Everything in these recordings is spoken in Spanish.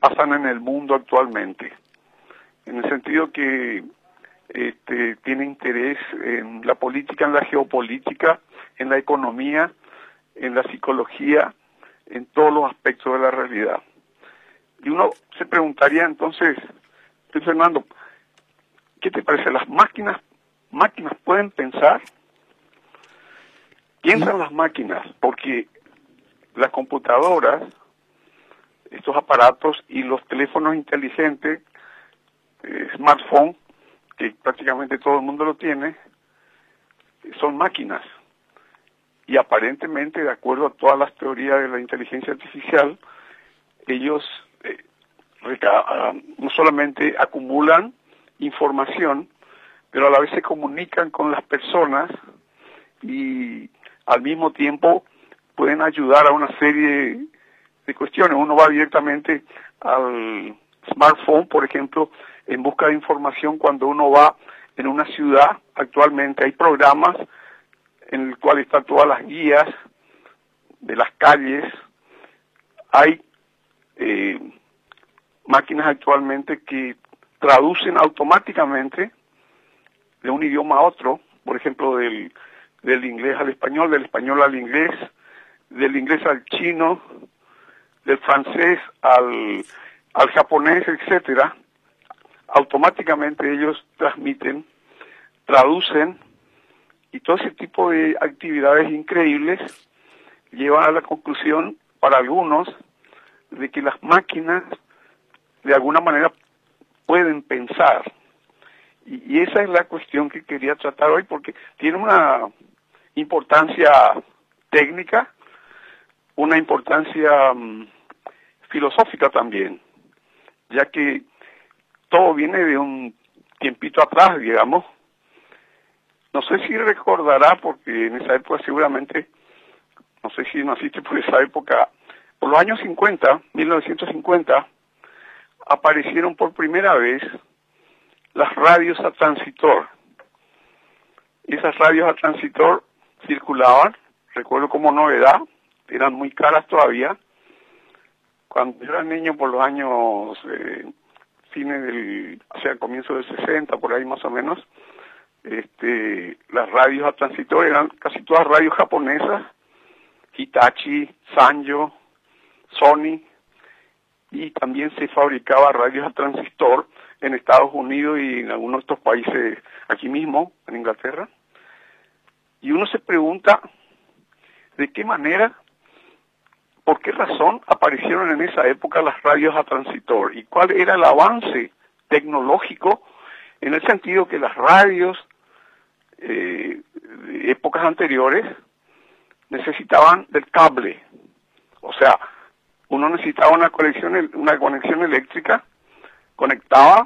pasan en el mundo actualmente, en el sentido que tiene interés en la política, en la geopolítica, en la economía, en la psicología, en todos los aspectos de la realidad. Y uno se preguntaría entonces, Fernando, ¿qué te parece? ¿Las máquinas pueden pensar? Piensan las máquinas, porque las computadoras, estos aparatos y los teléfonos inteligentes, smartphone, que prácticamente todo el mundo lo tiene, son máquinas. Y aparentemente, de acuerdo a todas las teorías de la inteligencia artificial, ellos no solamente acumulan información, pero a la vez se comunican con las personas y al mismo tiempo pueden ayudar a una serie de cuestiones. Uno va directamente al smartphone, por ejemplo, en busca de información cuando uno va en una ciudad. Actualmente hay programas en el cual están todas las guías de las calles. Hay máquinas actualmente que traducen automáticamente de un idioma a otro, por ejemplo, del inglés al español, del español al inglés, del inglés al chino, del francés al japonés, etcétera. Automáticamente ellos transmiten, traducen, y todo ese tipo de actividades increíbles llevan a la conclusión, para algunos, de que las máquinas de alguna manera pueden pensar. Y esa es la cuestión que quería tratar hoy, porque tiene una importancia técnica, una importancia filosófica también, ya que todo viene de un tiempito atrás, digamos. No sé si recordará, porque en esa época seguramente, no sé si naciste por esa época, por los años 50, 1950, aparecieron por primera vez las radios a transistor. Esas radios a transistor circulaban, recuerdo como novedad, eran muy caras todavía. Cuando yo era niño, por los años comienzo del 60, por ahí más o menos, las radios a transistor eran casi todas radios japonesas, Hitachi, Sanyo, Sony, y también se fabricaba radios a transistor en Estados Unidos y en algunos de estos países, aquí mismo, en Inglaterra. Y uno se pregunta, ¿de qué manera, por qué razón aparecieron en esa época las radios a transistor? ¿Y cuál era el avance tecnológico en el sentido que las radios de épocas anteriores necesitaban del cable? O sea, uno necesitaba una conexión eléctrica, conectaba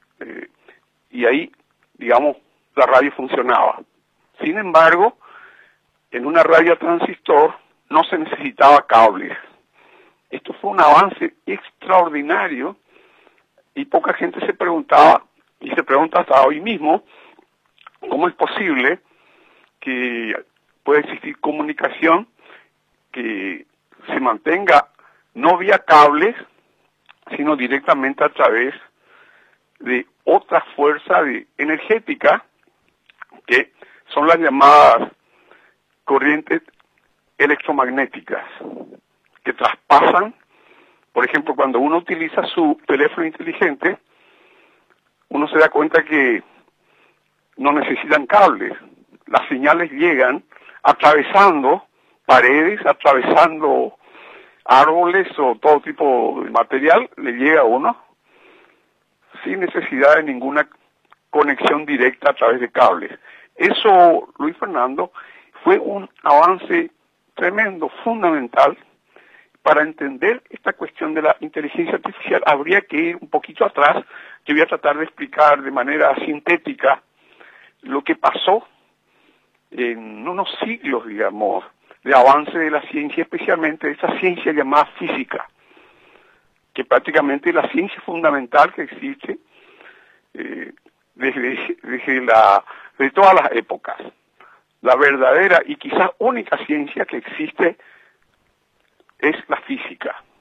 y ahí, digamos, la radio funcionaba. Sin embargo, en una radio a transistor no se necesitaba cables. Esto fue un avance extraordinario y poca gente se preguntaba, y se pregunta hasta hoy mismo, ¿cómo es posible que pueda existir comunicación que se mantenga no vía cables, sino directamente a través de otra fuerza energética, que son las llamadas corrientes electromagnéticas, que traspasan? Por ejemplo, cuando uno utiliza su teléfono inteligente, uno se da cuenta que no necesitan cables. Las señales llegan atravesando paredes, atravesando árboles o todo tipo de material, le llega a uno sin necesidad de ninguna conexión directa a través de cables. Eso, Luis Fernando, fue un avance tremendo, fundamental. Para entender esta cuestión de la inteligencia artificial habría que ir un poquito atrás. Yo voy a tratar de explicar de manera sintética lo que pasó en unos siglos, digamos, de avance de la ciencia, especialmente de esa ciencia llamada física, que prácticamente es la ciencia fundamental que existe de todas las épocas. La verdadera y quizás única ciencia que existe es la física.